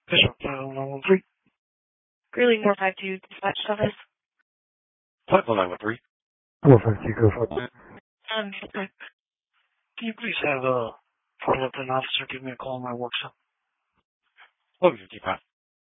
Bishop, 913. Greeley 452 dispatch office. 913. 452, go for it. Okay. Can you please have a Port Lieutenant officer give me a call on my work cell? 1155.